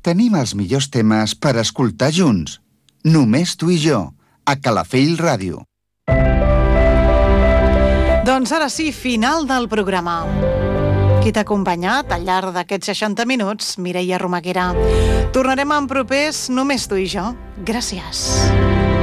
tenim els millors temes per escoltar junts. Només tu i jo, a Calafell Ràdio. Doncs ara sí, final del programa. Qui t'ha acompanyat al llarg d'aquests 60 minuts? Mireia Romaguera. Tornarem en propers Només tu i jo. Gràcies.